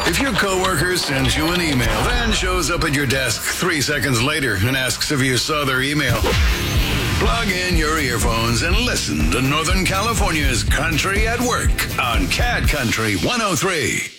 If your coworker sends you an email, then shows up at your desk 3 seconds later and asks if you saw their email, plug in your earphones and listen to Northern California's Country at Work on Cat Country 103.